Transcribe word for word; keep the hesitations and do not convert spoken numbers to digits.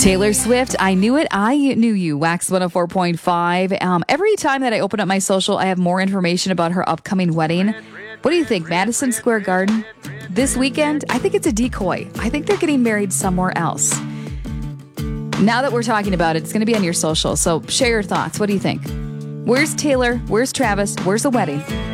Taylor Swift, I Knew It, I Knew You, Wax one oh four point five. Um, every time that I open up my social, I have more information about her upcoming wedding. What do you think, Madison Square Garden? This weekend? I think it's a decoy. I think they're getting married somewhere else. Now that we're talking about it, it's going to be on your social, so share your thoughts. What do you think? Where's Taylor? Where's Travis? Where's the wedding?